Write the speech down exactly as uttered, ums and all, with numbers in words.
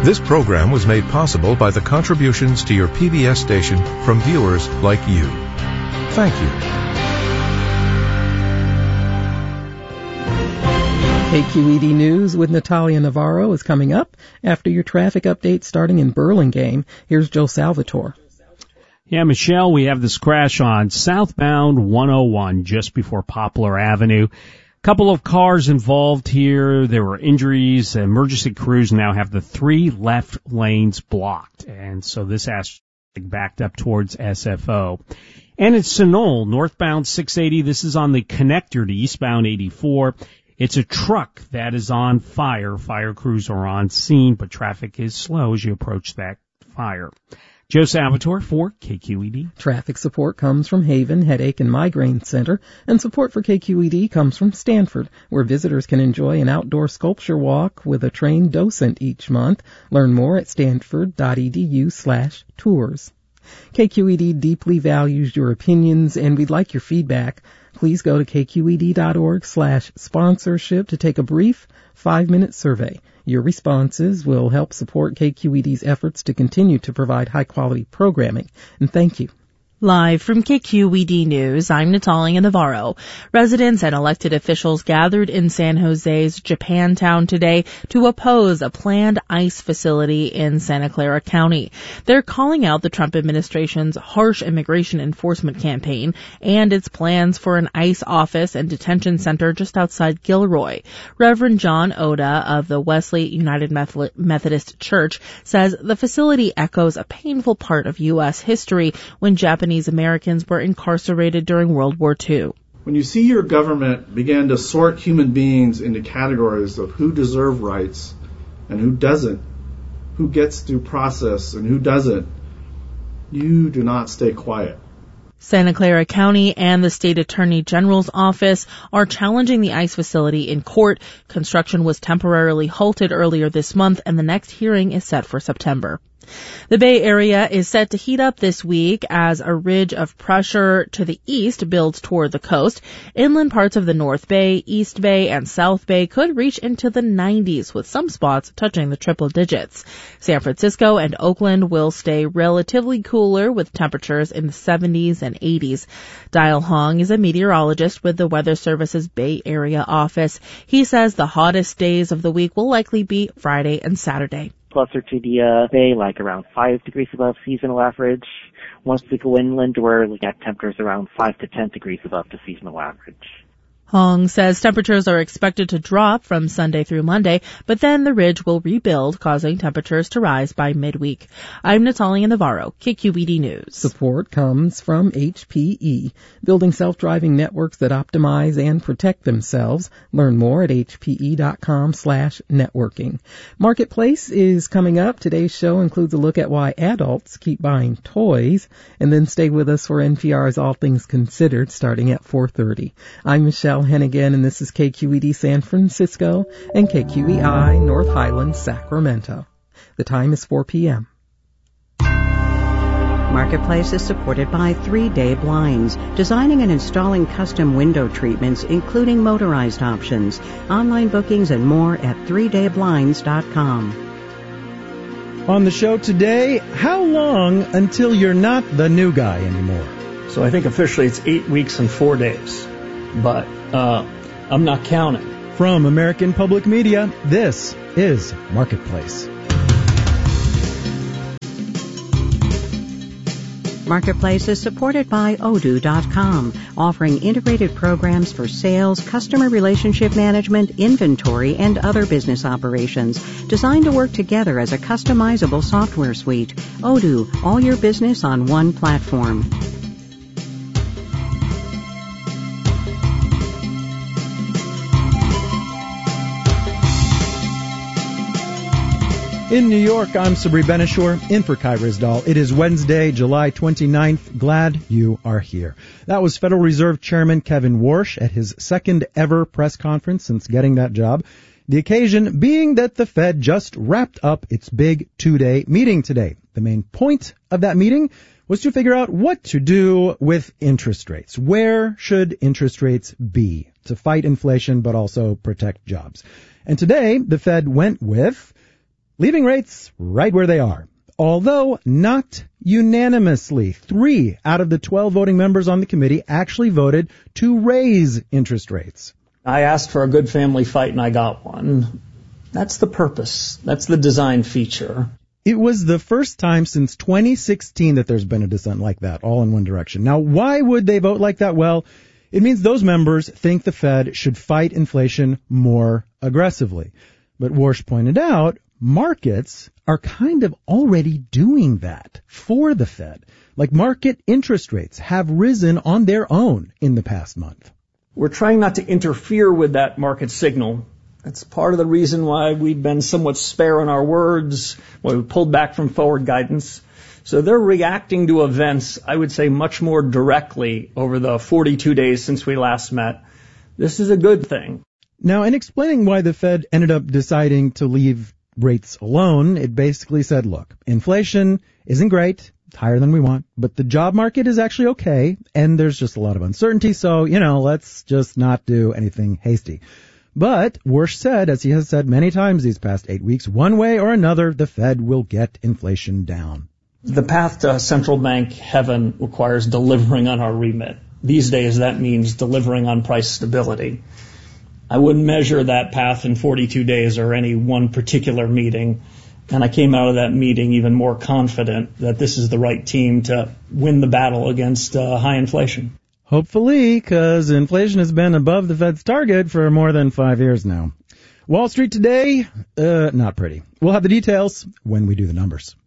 This program was made possible by the contributions to your P B S station from viewers like you. Thank you. K Q E D News with Natalia Navarro is coming up after your traffic update starting in Burlingame. Here's Joe Salvatore. Yeah, Michelle, we have this crash on southbound one oh one just before Poplar Avenue. Couple of cars involved here. There were injuries. Emergency crews now have the three left lanes blocked. And so this has backed up towards S F O. And it's Sunol, northbound six eighty. This is on the connector to eastbound eighty-four. It's a truck that is on fire. Fire crews are on scene, but traffic is slow as you approach that fire. Joe Salvatore for K Q E D. Traffic support comes from Haven Headache and Migraine Center, and support for K Q E D comes from Stanford, where visitors can enjoy an outdoor sculpture walk with a trained docent each month. Learn more at stanford.edu slash tours. K Q E D deeply values your opinions, and we'd like your feedback. Please go to kqed.org slash sponsorship to take a brief five-minute survey. Your responses will help support K Q E D's efforts to continue to provide high-quality programming. And thank you. Live from K Q E D News, I'm Natalia Navarro. Residents and elected officials gathered in San Jose's Japantown today to oppose a planned ICE facility in Santa Clara County. They're calling out the Trump administration's harsh immigration enforcement campaign and its plans for an ICE office and detention center just outside Gilroy. Reverend John Oda of the Wesley United Methodist Church says the facility echoes a painful part of U S history when Japanese Japanese Americans were incarcerated during World War Two. When you see your government begin to sort human beings into categories of who deserve rights and who doesn't, who gets due process and who doesn't, you do not stay quiet. Santa Clara County and the State Attorney General's office are challenging the ICE facility in court. Construction was temporarily halted earlier this month, and the next hearing is set for September. The Bay Area is set to heat up this week as a ridge of pressure to the east builds toward the coast. Inland parts of the North Bay, East Bay, and South Bay could reach into the nineties, with some spots touching the triple digits. San Francisco and Oakland will stay relatively cooler with temperatures in the seventies and eighties. Dial Hong is a meteorologist with the Weather Service's Bay Area office. He says the hottest days of the week will likely be Friday and Saturday. Closer to the uh, bay, like around five degrees above seasonal average. Once we go inland, we're looking at temperatures around five to ten degrees above the seasonal average. Hong says temperatures are expected to drop from Sunday through Monday, but then the ridge will rebuild, causing temperatures to rise by midweek. I'm Natalia Navarro, K Q E D News. Support comes from H P E, building self-driving networks that optimize and protect themselves. Learn more at hpe.com slash networking. Marketplace is coming up. Today's show includes a look at why adults keep buying toys, and then stay with us for N P R's All Things Considered starting at four thirty. I'm Michelle Hennigan, and this is K Q E D San Francisco and K Q E I North Highlands, Sacramento. The time is four p.m. Marketplace is supported by three day Blinds, designing and installing custom window treatments, including motorized options. Online bookings and more at three day blinds dot com. On the show today, how long until you're not the new guy anymore? So I think officially it's eight weeks and four days. But uh, I'm not counting. From American Public Media, this is Marketplace. Marketplace is supported by Odoo dot com, offering integrated programs for sales, customer relationship management, inventory, and other business operations, designed to work together as a customizable software suite. Odoo, all your business on one platform. In New York, I'm Sabri Benishore, in for Kai Rizdal. It is Wednesday, July twenty-ninth. Glad you are here. That was Federal Reserve Chairman Kevin Warsh at his second ever press conference since getting that job. The occasion being that the Fed just wrapped up its big two-day meeting today. The main point of that meeting was to figure out what to do with interest rates. Where should interest rates be to fight inflation but also protect jobs? And today, the Fed went with leaving rates right where they are. Although not unanimously. Three out of the twelve voting members on the committee actually voted to raise interest rates. I asked for a good family fight and I got one. That's the purpose. That's the design feature. It was the first time since twenty sixteen that there's been a dissent like that, all in one direction. Now, why would they vote like that? Well, it means those members think the Fed should fight inflation more aggressively. But Warsh pointed out, markets are kind of already doing that for the Fed. Like market interest rates have risen on their own in the past month. We're trying not to interfere with that market signal. That's part of the reason why we've been somewhat spare on our words, why we pulled back from forward guidance. So they're reacting to events, I would say, much more directly over the forty-two days since we last met. This is a good thing. Now, in explaining why the Fed ended up deciding to leave rates alone, it basically said, look, inflation isn't great, it's higher than we want, but the job market is actually okay, and there's just a lot of uncertainty, so, you know, let's just not do anything hasty. But Warsh said, as he has said many times these past eight weeks, one way or another, the Fed will get inflation down. The path to central bank heaven requires delivering on our remit. These days, that means delivering on price stability. I wouldn't measure that path in forty-two days or any one particular meeting. And I came out of that meeting even more confident that this is the right team to win the battle against uh, high inflation. Hopefully, because inflation has been above the Fed's target for more than five years now. Wall Street today, uh, not pretty. We'll have the details when we do the numbers.